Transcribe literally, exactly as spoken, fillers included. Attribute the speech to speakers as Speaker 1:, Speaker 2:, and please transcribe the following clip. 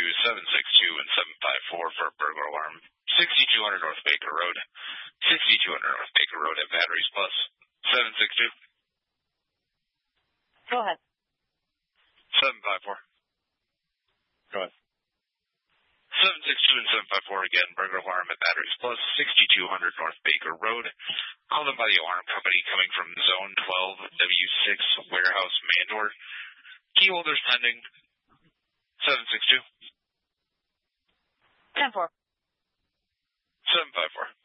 Speaker 1: seven six two and seven five four for a burglar alarm. sixty-two hundred North Baker Road. sixty-two hundred North Baker Road at Batteries Plus. seven six two.
Speaker 2: Go ahead.
Speaker 1: seven five four.
Speaker 3: Go ahead.
Speaker 1: seven six two and seven five four again, burglar alarm at Batteries Plus, sixty-two hundred North Baker Road. Called in by the alarm company coming from Zone twelve W six Warehouse Man Door. Key holders pending. seven six two.
Speaker 2: ten four.
Speaker 1: seven five four.